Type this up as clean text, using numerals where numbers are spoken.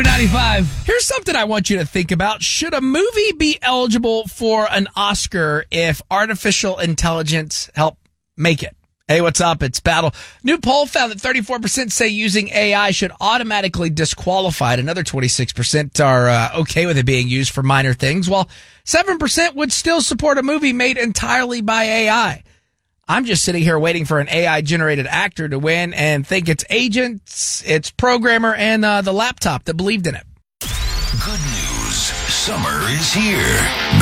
95. Here's something I want you to think about. Should a movie be eligible for an Oscar if artificial intelligence helped make it? Hey, what's up? It's Battle. New poll found that 34% say using AI should automatically disqualify it. Another 26% are okay with it being used for minor things, while 7% would still support a movie made entirely by AI. I'm just sitting here waiting for an AI-generated actor to win and think it's agents, it's programmer, and the laptop that believed in it. Good news. Summer is here.